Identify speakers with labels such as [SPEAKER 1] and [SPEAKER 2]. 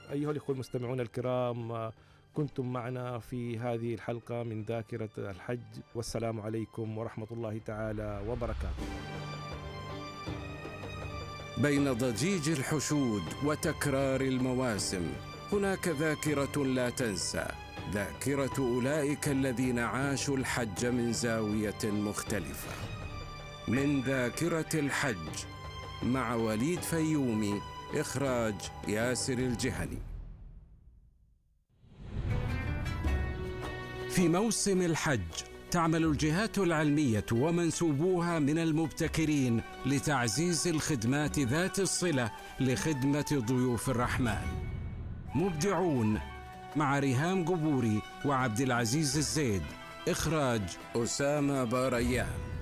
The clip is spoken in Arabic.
[SPEAKER 1] أيها الأخوة المستمعون الكرام، كنتم معنا في هذه الحلقة من ذاكرة الحج، والسلام عليكم ورحمة الله تعالى وبركاته.
[SPEAKER 2] بين ضجيج الحشود وتكرار المواسم هناك ذاكرة لا تنسى، ذاكرة أولئك الذين عاشوا الحج من زاوية مختلفة. من ذاكرة الحج مع وليد فيومي، إخراج ياسر الجهني. في موسم الحج تعمل الجهات العلمية ومنسوبوها من المبتكرين لتعزيز الخدمات ذات الصلة لخدمة ضيوف الرحمن. مبدعون مع ريهام قبوري وعبد العزيز الزيد، إخراج أسامة باريان.